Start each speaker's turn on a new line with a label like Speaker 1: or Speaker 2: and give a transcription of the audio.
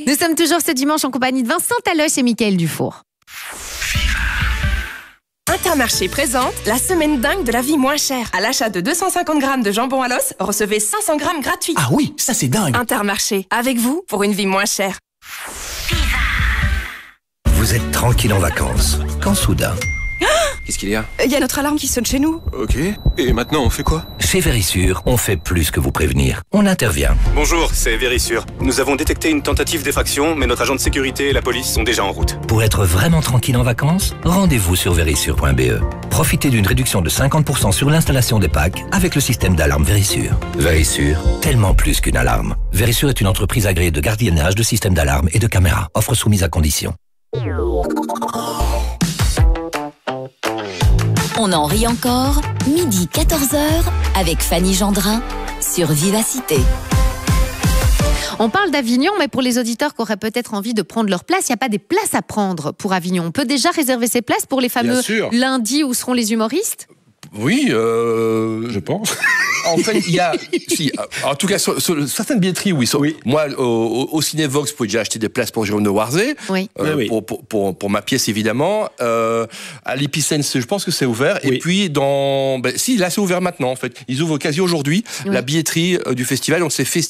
Speaker 1: Nous sommes toujours ce dimanche en compagnie de Vincent Taloche et Mickaël Dufour.
Speaker 2: Intermarché présente la semaine dingue de la vie moins chère. À l'achat de 250 grammes de jambon à l'os, recevez 500 grammes gratuits.
Speaker 3: Ah oui, ça c'est dingue.
Speaker 2: Intermarché, avec vous pour une vie moins chère.
Speaker 4: Vous êtes tranquille en vacances, quand soudain...
Speaker 5: Qu'est-ce qu'il y a?
Speaker 2: Il y a notre alarme qui sonne chez nous.
Speaker 5: Ok. Et maintenant, on fait quoi?
Speaker 4: Chez Verisure, on fait plus que vous prévenir. On intervient.
Speaker 6: Bonjour, c'est Verisure. Nous avons détecté une tentative d'effraction, mais notre agent de sécurité et la police sont déjà en route.
Speaker 4: Pour être vraiment tranquille en vacances, rendez-vous sur verisure.be. Profitez d'une réduction de 50% sur l'installation des packs avec le système d'alarme Verisure. Verisure, tellement plus qu'une alarme. Verisure est une entreprise agréée de gardiennage de systèmes d'alarme et de caméras. Offre soumise à conditions.
Speaker 7: On en rit encore, midi 14h, avec Fanny Gendrin, sur Vivacité.
Speaker 1: On parle d'Avignon, mais pour les auditeurs qui auraient peut-être envie de prendre leur place, il n'y a pas des places à prendre pour Avignon. On peut déjà réserver ses places pour les fameux lundis où seront les humoristes?
Speaker 3: Oui, je pense. En fait, il y a... Si, en tout cas, sur certaines billetteries, oui. Moi, au Cinévox, vous pouvez déjà acheter des places pour Jérôme Noirzé.
Speaker 1: Oui.
Speaker 3: Pour ma pièce, évidemment. À l'Épicense, je pense que c'est ouvert. Oui. Et puis, si, là, c'est ouvert maintenant, en fait. Ils ouvrent quasi aujourd'hui la billetterie du festival. Donc, c'est